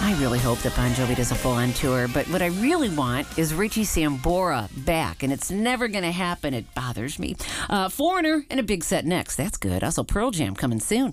I really hope that Bon Jovi does a full-on tour, but what I really want is Richie Sambora back, and it's never going to happen. It bothers me. Foreigner and a big set next. That's good. Also, Pearl Jam coming soon.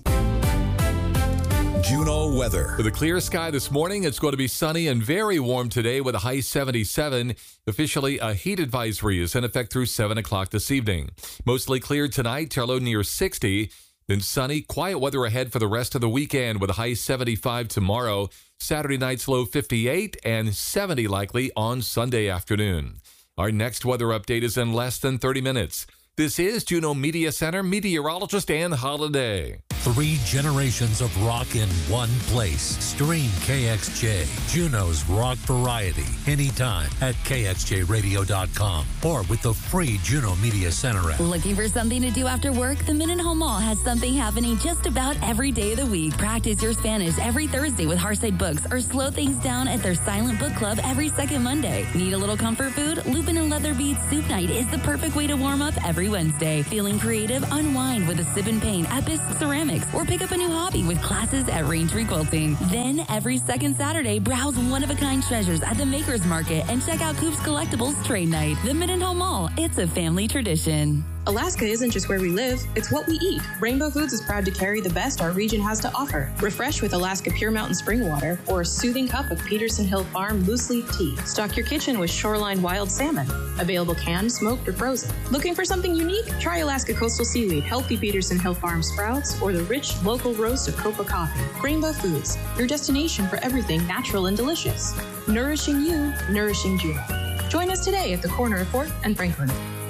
Juneau weather. With a clear sky this morning, it's going to be sunny and very warm today with a high 77. Officially, a heat advisory is in effect through 7 o'clock this evening. Mostly clear tonight, low near 60. Then sunny, quiet weather ahead for the rest of the weekend with a high 75 tomorrow. Saturday night's low 58 and 70 likely on Sunday afternoon. Our next weather update is in less than 30 minutes. This is Juneau Media Center meteorologist Ann Holiday. 3 generations of rock in one place. Stream KXJ, Juneau's rock variety, anytime at KXJRadio.com or with the free Juneau Media Center app. Looking for something to do after work? The Mendenhall Mall has something happening just about every day of the week. Practice your Spanish every Thursday with Hearthside Books or slow things down at their Silent Book Club every second Monday. Need a little comfort food? Lupin and Leather Beads Soup Night is the perfect way to warm up every Wednesday. Feeling creative? Unwind with a sip and paint at Bisque Ceramics or pick up a new hobby with classes at Raintree Quilting. Then every second Saturday, browse one-of-a-kind treasures at the Makers Market and check out Coop's Collectibles Trade Night. The Mendenhall Mall, it's a family tradition. Alaska isn't just where we live, it's what we eat. Rainbow Foods is proud to carry the best our region has to offer. Refresh with Alaska Pure Mountain Spring Water or a soothing cup of Peterson Hill Farm loose leaf tea. Stock your kitchen with Shoreline Wild Salmon. Available canned, smoked, or frozen. Looking for something unique? Try Alaska Coastal Seaweed, healthy Peterson Hill Farm sprouts, or the rich local roast of Copa Coffee. Rainbow Foods, your destination for everything natural and delicious. Nourishing you, nourishing Juneau. Join us today at the corner of 4th and Franklin.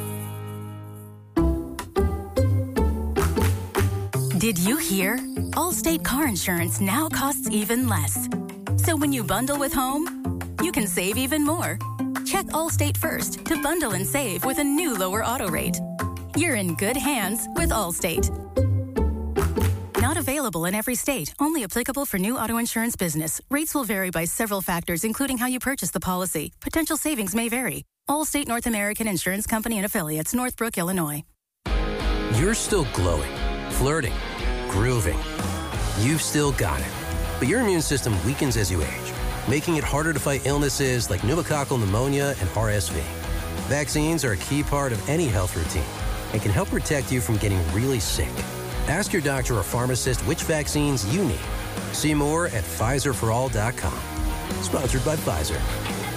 Did you hear? Allstate car insurance now costs even less. So when you bundle with home, you can save even more. Check Allstate first to bundle and save with a new lower auto rate. You're in good hands with Allstate. Not available in every state. Only applicable for new auto insurance business. Rates will vary by several factors, including how you purchase the policy. Potential savings may vary. Allstate North American Insurance Company and Affiliates, Northbrook, Illinois. You're still glowing, flirting, grooving. You've still got it. But your immune system weakens as you age, making it harder to fight illnesses like pneumococcal pneumonia and RSV. Vaccines are a key part of any health routine and can help protect you from getting really sick. Ask your doctor or pharmacist which vaccines you need. See more at PfizerForAll.com. Sponsored by Pfizer.